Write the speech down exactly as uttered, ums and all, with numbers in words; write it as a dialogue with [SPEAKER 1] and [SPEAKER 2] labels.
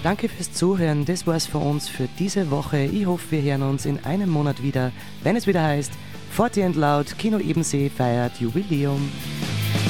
[SPEAKER 1] Danke fürs Zuhören. Das war's für uns für diese Woche. Ich hoffe, wir hören uns in einem Monat wieder, wenn es wieder heißt Forty and Loud Kino Ebensee feiert Jubiläum.